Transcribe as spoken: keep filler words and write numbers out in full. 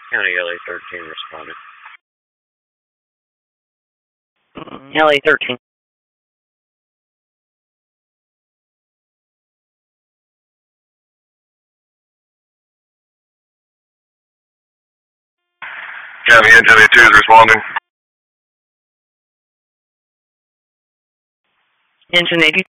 County L A thirteen responded. L A thirteen. County Engine two is responding. Engine eighty